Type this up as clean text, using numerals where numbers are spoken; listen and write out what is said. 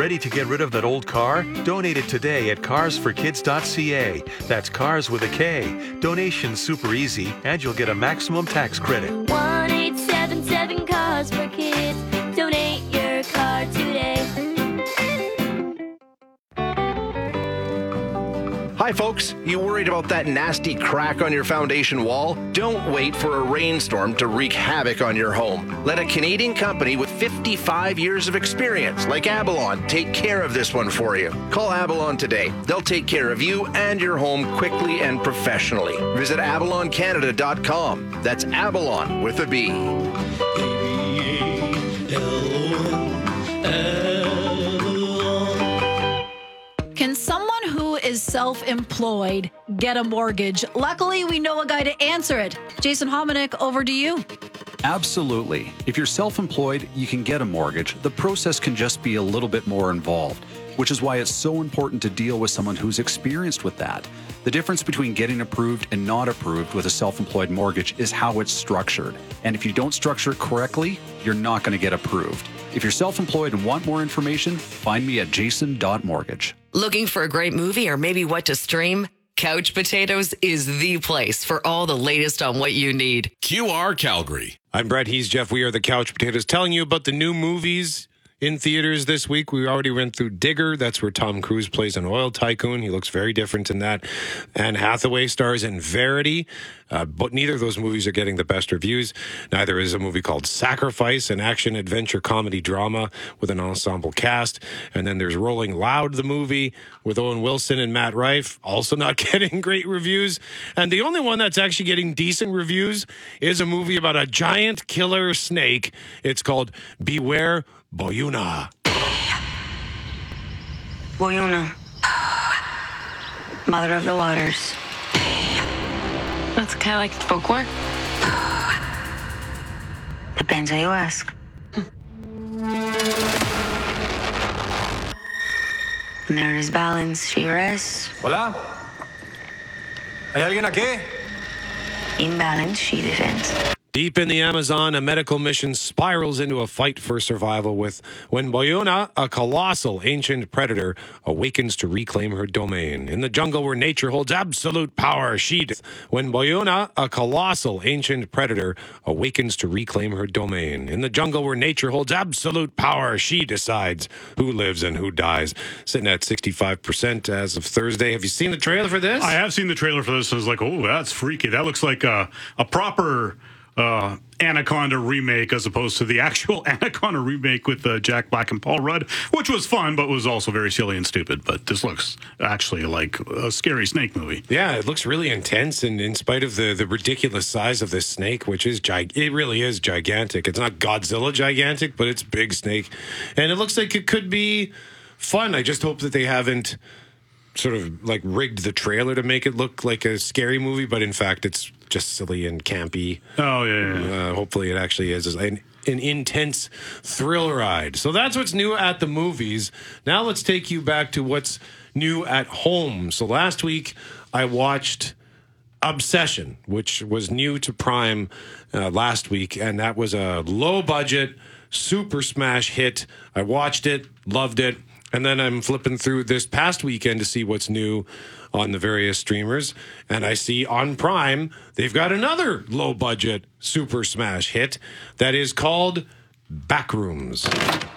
Ready to get rid of that old car? Donate it today at carsforkids.ca. That's cars with a K. Donation's super easy, and you'll get a maximum tax credit. 1-877 Cars for Kids. Donate your car today. Hi folks, you worried about that nasty crack on your foundation wall? Don't wait for a rainstorm to wreak havoc on your home. Let a Canadian company with 55 years of experience, like Abalon, take care of this one for you. Call Abalon today. They'll take care of you and your home quickly and professionally. Visit abaloncanada.com. That's Abalon with a B. Can someone who is self-employed get a mortgage? Luckily, we know a guy to answer it. Jason Hominick, over to you. Absolutely. If you're self-employed, you can get a mortgage. The process can just be a little bit more involved, which is why it's so important to deal with someone who's experienced with that. The difference between getting approved and not approved with a self-employed mortgage is how it's structured. And if you don't structure it correctly, you're not going to get approved. If you're self-employed and want more information, find me at jason.mortgage. Looking for a great movie or maybe what to stream? Couch Potatoes is the place for all the latest on what you need. QR Calgary. I'm Brett. He's Jeff. We are the Couch Potatoes, telling you about the new movies in theaters this week. We already went through Digger. That's where Tom Cruise plays an oil tycoon. He looks very different in that. Anne Hathaway stars in Verity, but neither of those movies are getting the best reviews. Neither is a movie called Sacrifice, an action-adventure comedy drama with an ensemble cast. And then there's Rolling Loud, the movie with Owen Wilson and Matt Rife, also not getting great reviews. And the only one that's actually getting decent reviews is a movie about a giant killer snake. It's called Beware Boyuna. Boyuna, mother of the waters. That's kind of like folklore. Depends how you ask. And there is balance, she rests. Hola. ¿Hay alguien aquí? Imbalance, she defends. Deep in the Amazon, a medical mission spirals into a fight for survival when Boyuna, a colossal ancient predator, awakens to reclaim her domain. In the jungle where nature holds absolute power, when Boyuna, a colossal ancient predator, awakens to reclaim her domain. In the jungle where nature holds absolute power, she decides who lives and who dies. Sitting at 65% as of Thursday. Have you seen the trailer for this? I have seen the trailer for this. I was like, oh, that's freaky. That looks like a proper Anaconda remake as opposed to the actual Anaconda remake with Jack Black and Paul Rudd, which was fun, but was also very silly and stupid. But this looks actually like a scary snake movie. Yeah, it looks really intense, and in spite of the ridiculous size of this snake, which is it really is gigantic. It's not Godzilla gigantic, but it's big snake, and it looks like it could be fun. I just hope that they haven't sort of like rigged the trailer to make it look like a scary movie, but in fact it's just silly and campy. Oh, yeah. Hopefully it actually is an intense thrill ride. So that's what's new at the movies. Now let's take you back to what's new at home. So last week I watched Obsession, which was new to Prime last week, and that was a low-budget, super smash hit. I watched it, loved it. And then I'm flipping through this past weekend to see what's new on the various streamers. And I see on Prime, they've got another low-budget super smash hit that is called Backrooms.